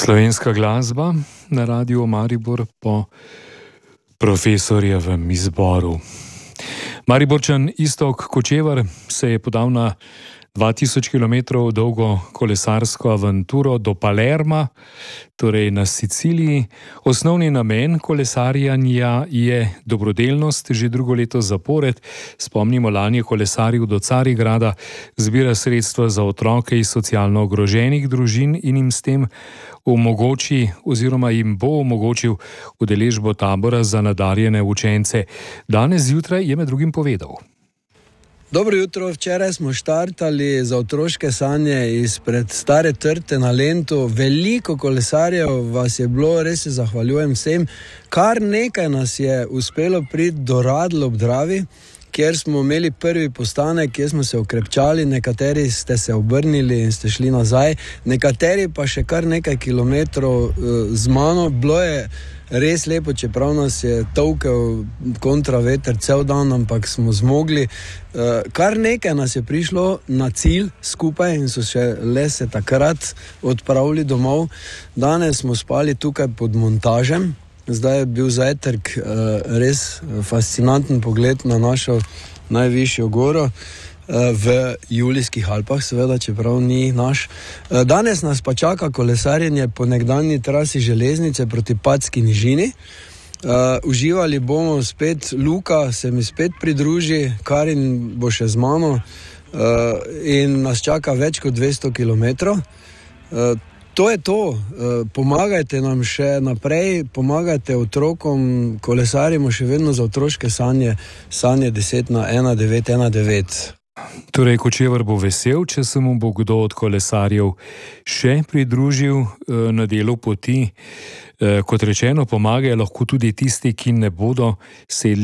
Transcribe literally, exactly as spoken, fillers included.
Slovenska glasba na Radiu Maribor po profesorjevem izboru. Mariborčan Iztok Kočevar se je podal na dva tisoč kilometrov dolgo kolesarsko avanturo do Palerma, torej na Siciliji. Osnovni namen kolesarjanja je dobrodelnost, že drugo leto zapored. Spomnimo, lani je kolesaril do Carigrada, zbira sredstva za otroke iz socialno ogroženih družin in jim s tem omogoči oziroma jim bo omogočil udeležbo tabora za nadarjene učence. Danes zjutraj je med drugim povedal. Dobro jutro, včeraj smo štartali za otroške sanje izpred Stare Trte na Lentu. Veliko kolesarjev vas je bilo, res se zahvaljujem vsem. Kar nekaj nas je uspelo priti do Radl ob Dravi, kjer smo imeli prvi postanek, kjer smo se okrepčali, nekateri ste se obrnili in ste šli nazaj, nekateri pa še kar nekaj kilometrov z mano. Bilo je res lepo, čeprav nas je tolkel kontraveter cel dan, ampak smo zmogli. Kar nekaj nas je prišlo na cilj skupaj in so še le se takrat odpravili domov. Danes smo spali tukaj pod montažem. Zdaj je bil zajtrk res fascinanten pogled na našo najvišjo goro v Julijskih Alpah, seveda, čeprav ni naš. Danes nas pa čaka kolesarjenje po nekdanji trasi železnice proti Padski nižini. Uh, uživali bomo spet, Luka se mi spet pridruži, Karin bo še z mano uh, in nas čaka več kot dvesto kilometrov. Uh, to je to, uh, pomagajte nam še naprej, pomagajte otrokom, kolesarimo še vedno za otroške sanje, sanje deset na ena devet ena devet. Torej, Kočevar bo vesel, če se mu bo kdo od kolesarjev še pridružil na delu poti. Kot rečeno, pomagajo lahko tudi tisti, ki ne bodo sedli